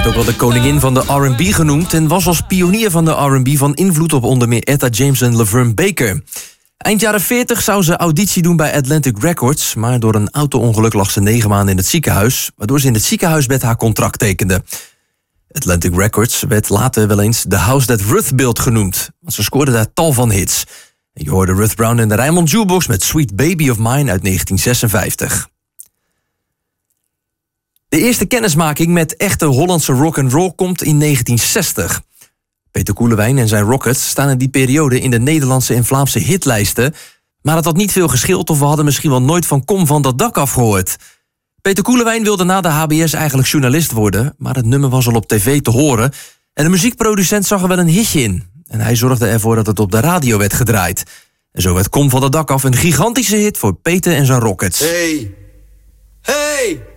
Werd ook wel de koningin van de R&B genoemd en was als pionier van de R&B van invloed op onder meer Etta James en Laverne Baker. Eind jaren 40 zou ze auditie doen bij Atlantic Records, maar door een auto-ongeluk lag ze 9 maanden in het ziekenhuis, waardoor ze in het ziekenhuisbed haar contract tekende. Atlantic Records werd later wel eens The House That Ruth Built genoemd, want ze scoorde daar tal van hits. En je hoorde Ruth Brown en de Raymond Jukebox met Sweet Baby of Mine uit 1956. De eerste kennismaking met echte Hollandse rock'n'roll komt in 1960. Peter Koelewijn en zijn Rockets staan in die periode in de Nederlandse en Vlaamse hitlijsten, maar het had niet veel geschild of we hadden misschien wel nooit van Kom van dat dak af gehoord. Peter Koelewijn wilde na de HBS eigenlijk journalist worden, maar het nummer was al op tv te horen en de muziekproducent zag er wel een hitje in. En hij zorgde ervoor dat het op de radio werd gedraaid. En zo werd Kom van dat dak af een gigantische hit voor Peter en zijn Rockets. Hey!